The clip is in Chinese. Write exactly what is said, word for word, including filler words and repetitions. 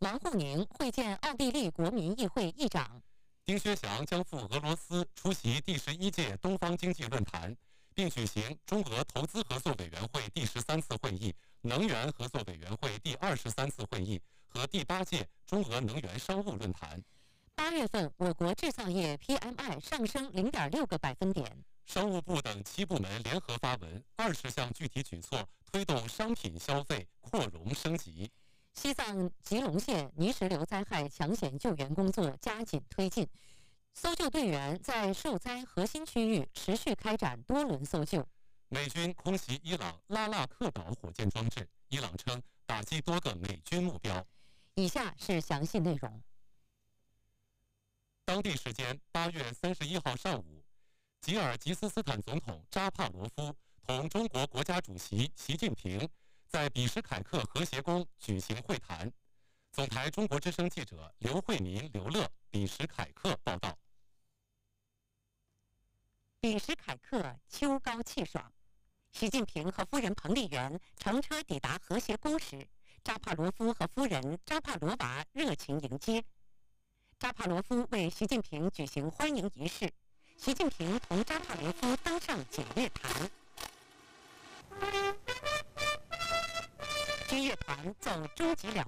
王沪宁会见奥地利国民议会议长。 丁薛祥将赴俄罗斯出席第十一届东方经济论坛，并举行中俄投资合作委员会第十三次会议、能源合作委员会第二十三次会议和第八届中俄能源商务论坛。 八月份，我国制造业 P M I 上升零点六个百分点。 商务部等七部门联合发文，二十项具体举措推动商品消费扩容升级。 西藏吉隆县泥石流灾害抢险救援工作加紧推进，搜救队员在受灾核心区域持续开展多轮搜救。 美军空袭伊朗拉纳克岛火箭装置，伊朗称打击多个美军目标。 以下是详细内容。 当地时间八月三十一号上午，吉尔吉斯斯坦总统扎帕罗夫同中国国家主席习近平在比什凯克和谐宫举行会谈。总台中国之声记者刘慧民、刘乐比什凯克报道。 比什凯克秋高气爽，习近平和夫人彭丽媛乘车抵达和谐宫时，扎帕罗夫和夫人扎帕罗娃热情迎接。扎帕罗夫为习近平举行欢迎仪式，习近平同扎帕罗夫登上锦乐坛。军乐团奏终极两